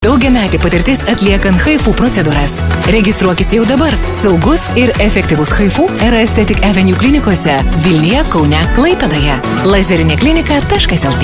Daugiametė patirtis atliekant HIFU procedūras. Registruokis jau dabar. Saugus ir efektyvus HIFU yra Aesthetic Avenue klinikose Vilniuje, Kaune, Klaipėdoje. Lazerinė klinika.lt